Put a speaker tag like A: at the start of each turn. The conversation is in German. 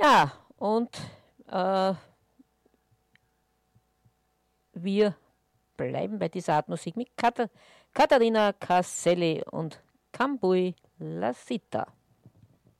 A: Ja, und wir bleiben bei dieser Art Musik mit Katharina Casselli und Cambui La Sita.